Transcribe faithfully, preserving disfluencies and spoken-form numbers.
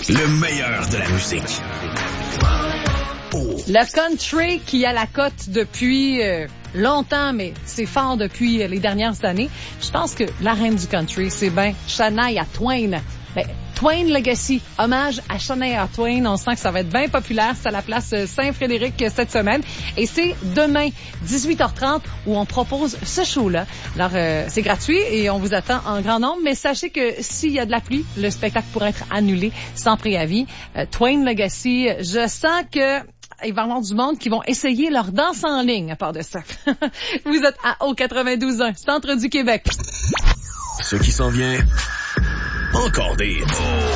Le meilleur de la musique. Oh. Le country qui a la cote depuis euh, longtemps, mais c'est fort depuis euh, les dernières années. Je pense que la reine du country, c'est bien Shania Twain. Ben, Twain Legacy, hommage à Shania Twain. On sent que ça va être bien populaire. C'est à la place Saint-Frédéric cette semaine. Et c'est demain, dix-huit heures trente, où on propose ce show-là. Alors, euh, c'est gratuit et on vous attend en grand nombre. Mais sachez que s'il y a de la pluie, le spectacle pourrait être annulé sans préavis. Euh, Twain Legacy, je sens que il va y avoir du monde qui vont essayer leur danse en ligne à part de ça. Vous êtes à O quatre-vingt-douze point un, centre du Québec. Ce qui s'en vient, encore des...